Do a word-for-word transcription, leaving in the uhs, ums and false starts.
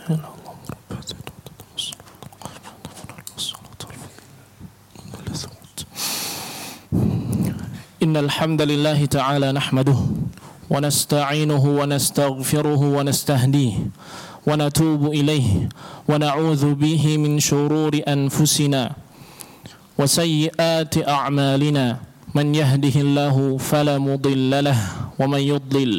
إن الحمد لله تعالى نحمده ونستعينه ونستغفره ونستهديه ونتوب إليه ونعوذ به من شرور أنفسنا وسيئات أعمالنا من يهده الله فلا مضل له ومن يضلل